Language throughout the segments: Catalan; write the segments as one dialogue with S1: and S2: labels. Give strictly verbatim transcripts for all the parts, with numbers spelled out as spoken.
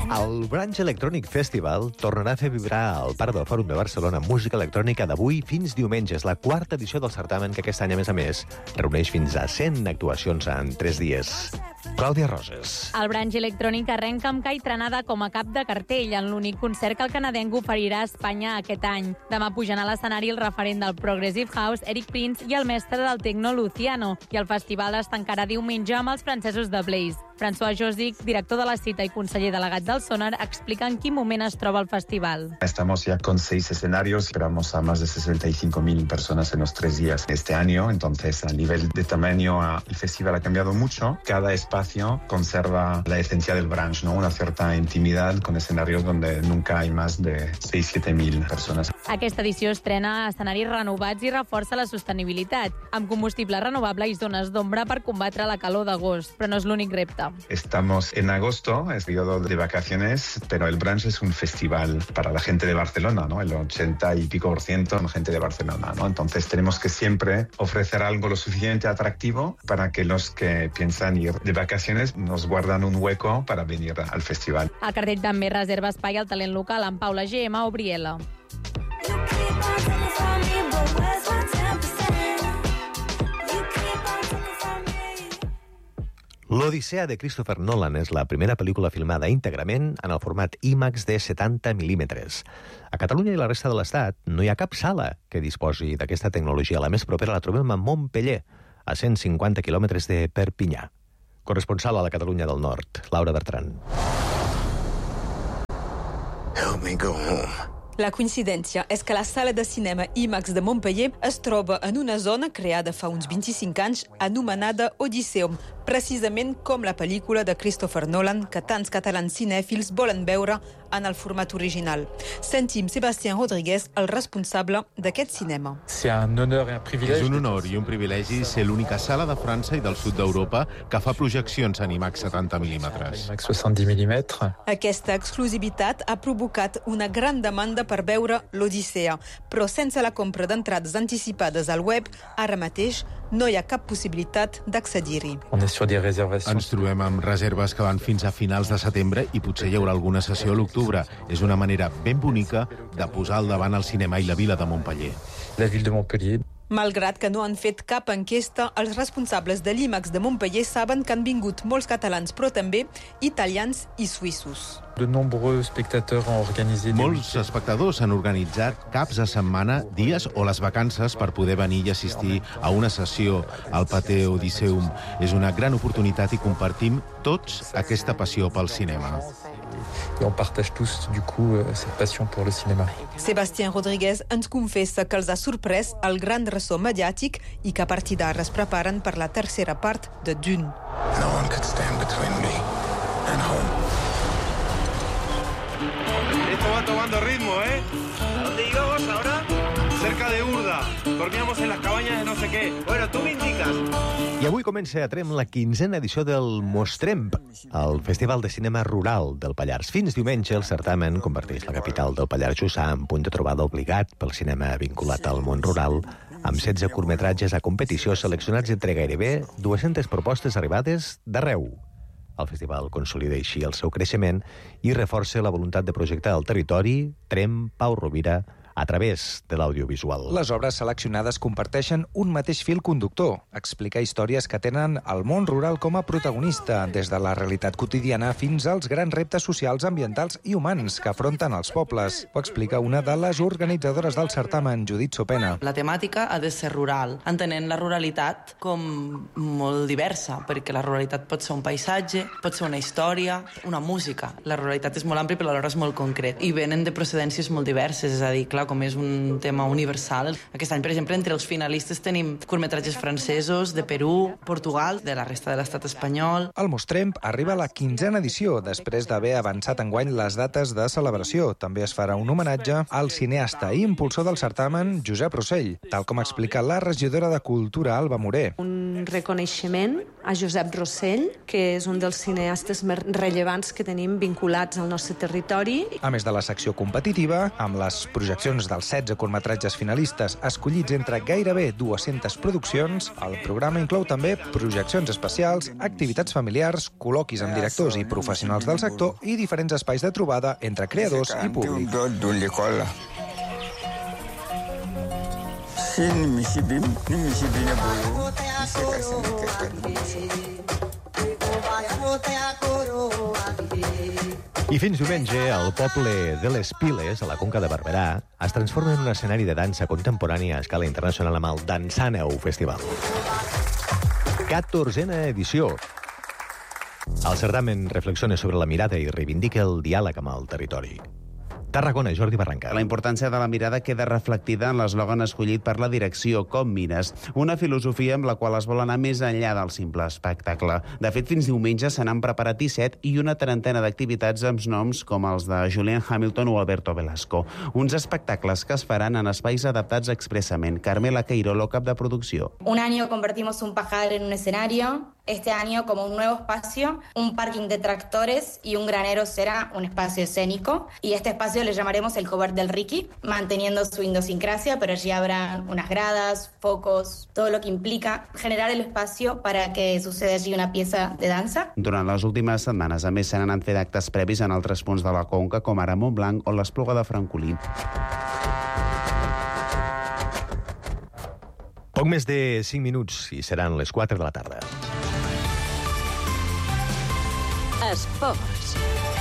S1: El Branch Electronic Festival tornarà a fer vibrar al Parc del Fòrum de Barcelona música electrònica d'avui fins diumenge. És la quarta edició del certamen que aquest any, a més a més, reuneix fins a cent actuacions en tres dies. Clàudia Roses.
S2: El Branch Electronic arrenca amb Kai Tranada com a cap de cartell en l'únic concert que el canadenc oferirà a Espanya aquest any. Demà pugen a l'escenari el referent del Progressive House, Eric Prince, i el mestre del techno, Luciano. I el festival es tancarà diumenge amb els francesos de Blaze. François Josic, director de la cita i conseller delegat del Sonar, explica en quin moment es troba el festival.
S3: Estamos ya con seis escenarios, esperamos a más de sesenta y cinco mil personas en los tres días de este año, entonces a nivel de tamaño el festival ha cambiado mucho. Cada espacio conserva la esencia del branch, ¿no? Una cierta intimidad con escenarios donde nunca hay más de seis a siete mil personas.
S2: Aquesta edició estrena escenaris renovats i reforça la sostenibilitat, amb combustible renovable i zones d'ombra per combatre la calor d'agost, però no és l'únic repte.
S3: Estamos en agosto, es periodo de vacaciones, pero el Branch es un festival para la gente de Barcelona, ¿no? El ochenta y pico por ciento son gente de Barcelona, ¿no? Entonces tenemos que siempre ofrecer algo lo suficientemente atractivo para que los que piensan ir de vacaciones nos guardan un hueco para venir al festival.
S2: El cartell també reserva espai al talent local amb Paula G M o Briela.
S1: L'Odissea de Christopher Nolan és la primera pel·lícula filmada íntegrament en el format IMAX de setanta mil·límetres. A Catalunya i la resta de l'Estat no hi ha cap sala que disposi d'aquesta tecnologia. La més propera la trobem a Montpeller, a cent cinquanta quilòmetres de Perpinyà. Corresponsal a la Catalunya del Nord, Laura Bertran.
S4: Help me go home.
S5: La coincidència és que la sala de cinema IMAX de Montpeller es troba en una zona creada fa uns vint-i-cinc anys anomenada Odysseum, precisament com la pel·lícula de Christopher Nolan que tants catalans cinèfils volen veure en el format original. Sentim Sébastien Rodríguez, el responsable d'aquest cinema.
S6: És un honor i un privilegi ser l'única sala de França i del sud d'Europa que fa projeccions en IMAX setanta mil·límetres.
S5: Aquesta exclusivitat ha provocat una gran demanda per veure l'Odissea, però sense la compra d'entrades anticipades al web, ara mateix no hi ha cap possibilitat d'accedir-hi.
S6: Ens trobem amb reserves que van fins a finals de setembre i potser hi haurà alguna sessió a l'octubre. És una manera ben bonica de posar al davant el cinema i la vila de Montpeller.
S5: La ville de Montpellier. Malgrat que no han fet cap enquesta, els responsables de l'IMAX de Montpeller saben que han vingut molts catalans, però també italians i suïssos.
S6: Molts espectadors han organitzat caps de setmana, dies o les vacances per poder venir i assistir a una sessió al Pathé Odysseum. És una gran oportunitat i compartim tots aquesta passió pel cinema.
S7: Et on partage tous, du coup, cette passion pour le cinéma.
S5: Sébastien Rodríguez ens confessa que els ha sorprès el gran ressò mediàtic i que a partir d'ara es preparen per la tercera part de Dune.
S4: No one could stand between me and home.
S8: Esto va tomando ritmo, ¿eh? ¿A dónde íbamos ahora? Cerca de Urda. Dormíamos en las cabañas de no sé qué. Bueno, tú me indicas.
S1: I avui comença a Tremp la quinzena edició del Mostremp, el Festival de Cinema Rural del Pallars. Fins diumenge el certamen converteix la capital del Pallars Jussà en punt de trobada obligat pel cinema vinculat al món rural, amb setze curtmetratges a competició seleccionats entre gairebé dues-centes propostes arribades d'arreu. El festival consolida així el seu creixement i reforça la voluntat de projectar el territori Tremp, Pau Rovira, a través de l'audiovisual.
S9: Les obres seleccionades comparteixen un mateix fil conductor, explicar històries que tenen el món rural com a protagonista, des de la realitat quotidiana fins als grans reptes socials, ambientals i humans que afronten els pobles. Ho explica una de les organitzadores del certamen, Judit Sopena.
S10: La temàtica ha de ser rural, entenent la ruralitat com molt diversa, perquè la ruralitat pot ser un paisatge, pot ser una història, una música. La ruralitat és molt àmplia però alhora és molt concret i venen de procedències molt diverses, és a dir, clar, com és un tema universal. Aquest any, per exemple, entre els finalistes tenim curtmetratges francesos, de Perú, Portugal, de la resta de l'estat espanyol.
S9: El Mostremp arriba a la quinzena edició, després d'haver avançat enguany les dates de celebració. També es farà un homenatge al cineasta i impulsor del certamen, Josep Rossell, tal com explica la regidora de Cultura, Alba Moré.
S11: Un reconeixement a Josep Rossell, que és un dels cineastes més rellevants que tenim vinculats al nostre territori.
S9: A més de la secció competitiva, amb les projeccions seleccions dels setze curtmetratges finalistes escollits entre gairebé dues-centes produccions, el programa inclou també projeccions especials, activitats familiars, col·loquis amb directors i professionals del sector i diferents espais de trobada entre creadors i públic.
S1: I fins diumenge, el poble de les Piles, a la Conca de Barberà, es transforma en un escenari de dansa contemporània a escala internacional amb el Dansaneu Festival. catorzena edició. El certamen reflexiona sobre la mirada i reivindica el diàleg amb el territori. Tarragona, Jordi Barranca.
S12: La importància de la mirada queda reflectida en l'eslògan escollit per la direcció Com mires, una filosofia amb la qual es vol anar més enllà del simple espectacle. De fet, fins diumenge se n'han preparat disset i una trentena d'activitats amb noms com els de Julian Hamilton o Alberto Velasco. Uns espectacles que es faran en espais adaptats expressament. Carmela Queirolo, cap de producció.
S13: Un año convertimos un pajar en un escenario, este año como un nuevo espacio, un parking de tractores y un granero será un espacio escénico, y este espacio le llamaremos el Covert del Ricky, manteniendo su idiosincrasia, pero allí habrá unas gradas, focos, todo lo que implica generar el espacio para que suceda allí una pieza de dansa.
S12: Durant les últimes setmanes, a més, se n'han fet actes previs en altres punts de la Conca, com ara Montblanc o l'Espluga de Francolí.
S1: Poc més de cinc minuts i seran les quatre de la tarda.
S14: Esports.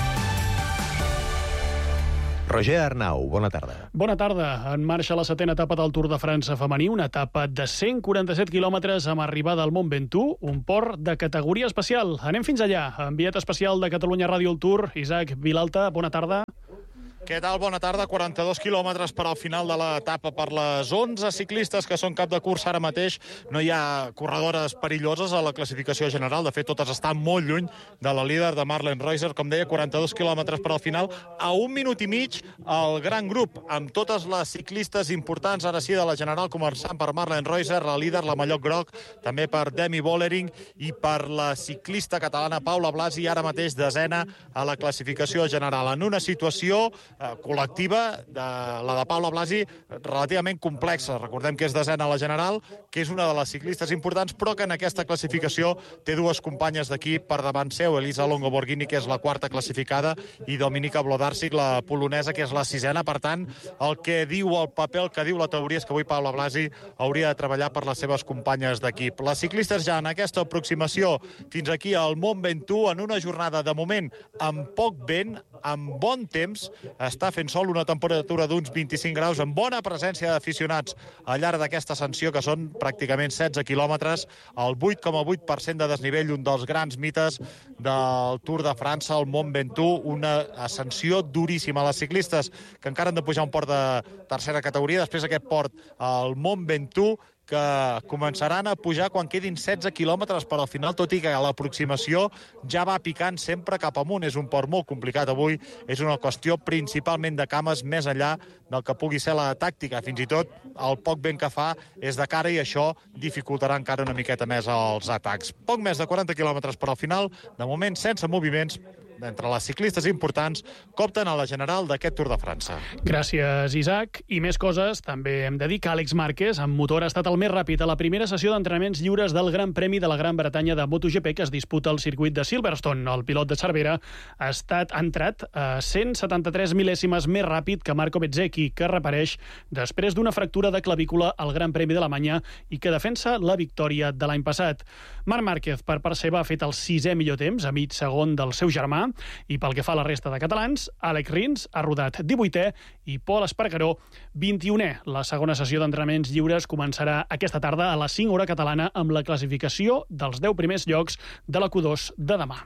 S1: Roger Arnau, bona tarda.
S15: Bona tarda. En marxa la setena etapa del Tour de França femení, una etapa de cent quaranta-set quilòmetres amb arribada al Mont Ventoux, un port de categoria especial. Anem fins allà. Enviat especial de Catalunya Ràdio al Tour, Isaac Vilalta, bona tarda.
S16: Què tal? Bona tarda. quaranta-dos quilòmetres per al final de l'etapa per les onze ciclistes que són cap de cursa ara mateix. No hi ha corredores perilloses a la classificació general. De fet, totes estan molt lluny de la líder de Marlen Reusser. Com deia, quaranta-dos quilòmetres per al final. A un minut i mig, el gran grup, amb totes les ciclistes importants, ara sí, de la general, començant per Marlen Reusser, la líder, la mallot groc, també per Demi Vollering i per la ciclista catalana Paula Blasi, ara mateix desena a la classificació general. En una situació col·lectiva, de, la de Paula Blasi, relativament complexa. Recordem que és desena a la general, que és una de les ciclistes importants, però que en aquesta classificació té dues companyes d'equip per davant seu, Elisa Longo-Borghini, que és la quarta classificada, i Dominika Wlodarczyk, la polonesa, que és la sisena. Per tant, el que diu el paper, el que diu la teoria, és que avui Paula Blasi hauria de treballar per les seves companyes d'equip. Les ciclistes ja en aquesta aproximació fins aquí al Mont Ventoux, en una jornada de moment amb poc vent, amb bon temps, està fent sol, una temperatura d'uns vint-i-cinc graus, amb bona presència d'aficionats al llarg d'aquesta ascensió, que són pràcticament setze quilòmetres, el vuit coma vuit per cent de desnivell, un dels grans mites del Tour de França, el Mont Ventoux, una ascensió duríssima. Les ciclistes que encara han de pujar un port de tercera categoria, després aquest port al Mont Ventoux, que començaran a pujar quan quedin setze quilòmetres per al final, tot i que l'aproximació ja va picant sempre cap amunt. És un port molt complicat avui, és una qüestió principalment de cames, més enllà del que pugui ser la tàctica. Fins i tot el poc vent que fa és de cara i això dificultarà encara una miqueta més els atacs. Poc més de quaranta quilòmetres per al final, de moment sense moviments, entre les ciclistes importants que opten a la general d'aquest Tour de França.
S15: Gràcies, Isaac. I més coses, també hem de dir que Àlex Márquez, amb motor, ha estat el més ràpid a la primera sessió d'entrenaments lliures del Gran Premi de la Gran Bretanya de MotoGP, que es disputa al circuit de Silverstone. El pilot de Cervera ha estat entrat a cent setanta-tres mil·lèsimes més ràpid que Marco Bezzecchi, que repareix després d'una fractura de clavícula al Gran Premi d'Alemanya i que defensa la victòria de l'any passat. Marc Márquez, per part seva, ha fet el sisè millor temps, a mig segon del seu germà, i pel que fa a la resta de catalans, Àlex Rins ha rodat divuitè i Pol Espargaró vint-i-unè. La segona sessió d'entrenaments lliures començarà aquesta tarda a les cinc hora catalana amb la classificació dels deu primers llocs de la Q dos de demà.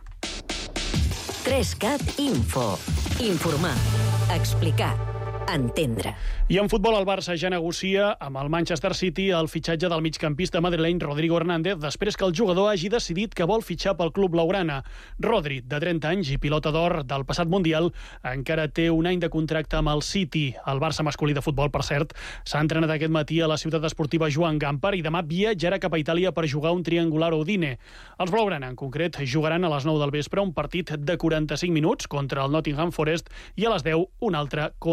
S14: tres cat Info. Informar. Explicar. Entendre.
S15: I en futbol el Barça ja negocia amb el Manchester City el fitxatge del migcampista madrileny Rodrigo Hernández després que el jugador hagi decidit que vol fitxar pel club blaugrana. Rodri, de trenta anys i pilota d'or del passat Mundial, encara té un any de contracte amb el City. El Barça masculí de futbol, per cert, s'ha entrenat aquest matí a la ciutat esportiva Joan Gamper i demà viatjarà cap a Itàlia per jugar un triangular a Udine. Els blaugrana, en concret, jugaran a les nou del vespre un partit de quaranta-cinc minuts contra el Nottingham Forest i a les deu un altre contra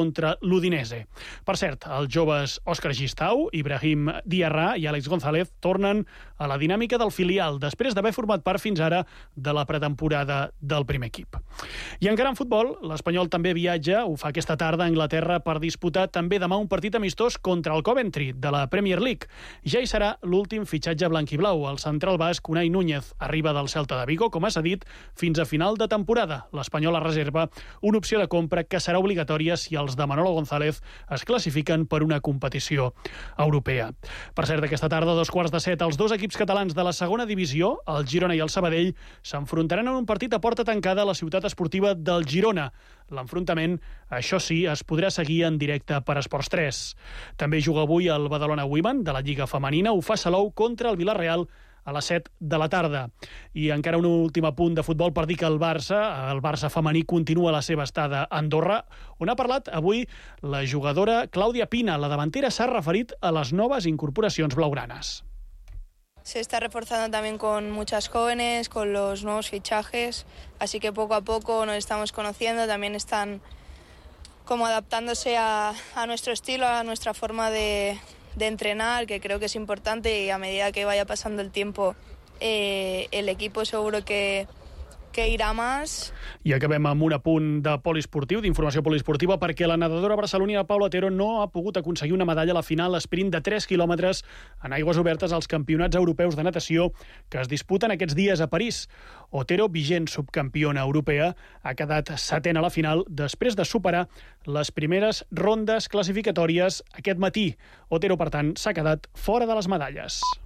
S15: l'Udinese. Per cert, els joves Òscar Gistau, Ibrahim Diarra i Àlex González tornen a la dinàmica del filial després d'haver format part fins ara de la pretemporada del primer equip. I encara en futbol, l'Espanyol també viatja, ho fa aquesta tarda a Anglaterra per disputar també demà un partit amistós contra el Coventry de la Premier League. Ja hi serà l'últim fitxatge blanquiblau. El central basc Unai Núñez arriba del Celta de Vigo, com ha cedit, fins a final de temporada. L'Espanyol reserva una opció de compra que serà obligatòria si els de Manolo González es classifiquen per una competició europea. Per cert, aquesta tarda, a dos quarts de set, els dos equips catalans de la segona divisió, el Girona i el Sabadell, s'enfrontaran en un partit a porta tancada a la ciutat esportiva del Girona. L'enfrontament, això sí, es podrà seguir en directe per Esports tres. També juga avui el Badalona Women de la Lliga Femenina, ho fa Salou contra el Villarreal a les set de la tarda. I encara un últim apunt de futbol per dir que el Barça, el Barça femení, continua la seva estada a Andorra, on ha parlat avui la jugadora Clàudia Pina. La davantera s'ha referit a les noves incorporacions blaugranes.
S17: Se está reforzando también con muchas jóvenes, con los nuevos fichajes, así que poco a poco nos estamos conociendo, también están como adaptándose a, a nuestro estilo, a nuestra forma de, de entrenar, que creo que es importante, y a medida que vaya pasando el tiempo eh, el equipo seguro que, que irà més.
S15: I acabem amb un apunt de poliesportiu, d'informació poliesportiva, perquè la nedadora barcelonina Paula Otero no ha pogut aconseguir una medalla a la final esprint de tres quilòmetres en aigües obertes als campionats europeus de natació que es disputen aquests dies a París. Otero, vigent subcampiona europea, ha quedat setena a la final després de superar les primeres rondes classificatòries aquest matí. Otero, per tant, s'ha quedat fora de les medalles.